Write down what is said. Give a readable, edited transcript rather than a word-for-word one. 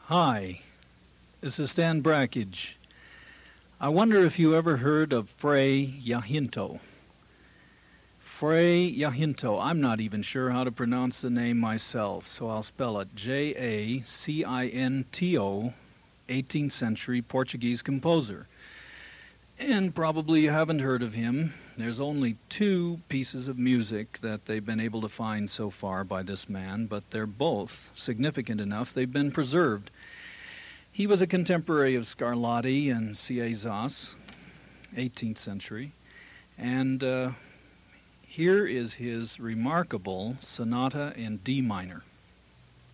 Hi, this is Stan Brackage. I wonder if you ever heard of Fray Jacinto. Fray Jacinto. I'm not even sure how to pronounce the name myself, so I'll spell it Jacinto, 18th century Portuguese composer. And probably you haven't heard of him. There's only two pieces of music that they've been able to find so far by this man, but they're both significant enough they've been preserved. He was a contemporary of Scarlatti and Ciezas, 18th century, and here is his remarkable sonata in D minor.